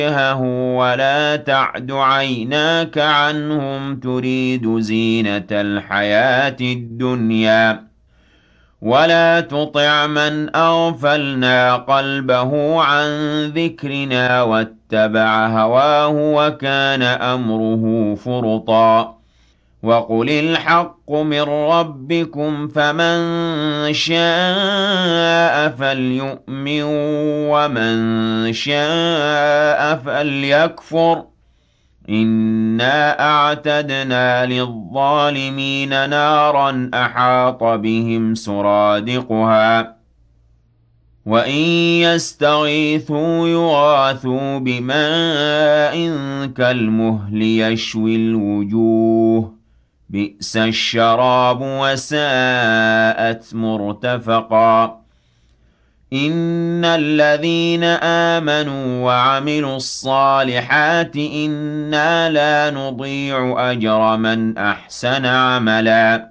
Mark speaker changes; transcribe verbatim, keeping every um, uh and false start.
Speaker 1: ولا تعد عيناك عنهم تريد زينة الحياة الدنيا ولا تطع من أغفلنا قلبه عن ذكرنا واتبع هواه وكان أمره فرطا وقل الحق من ربكم فمن شاء فليؤمن ومن شاء فليكفر إنا أعتدنا للظالمين نارا أحاط بهم سرادقها وإن يستغيثوا يغاثوا بماء كالمهل يشوي الوجوه بئس الشراب وساءت مرتفقا إن الذين آمنوا وعملوا الصالحات إنا لا نضيع أجر من أحسن عملا